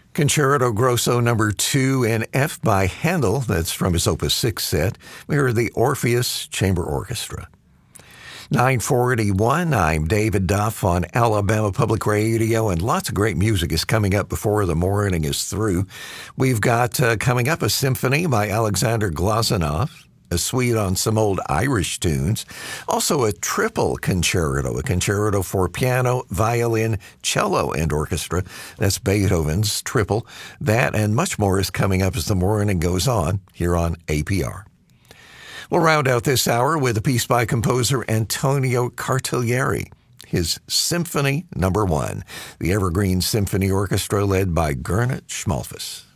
Concerto Grosso number 2 in F by Handel, that's from his Opus 6 set. We heard the Orpheus Chamber Orchestra. 9:41, I'm David Duff on Alabama Public Radio, and lots of great music is coming up before the morning is through. We've got coming up a symphony by Alexander Glazunov, a suite on some old Irish tunes, also a triple concerto, a concerto for piano, violin, cello, and orchestra. That's Beethoven's triple. That and much more is coming up as the morning goes on here on APR. We'll round out this hour with a piece by composer Antonio Cartaglieri, his Symphony No. 1, the Evergreen Symphony Orchestra led by Gernot Schmalfuss.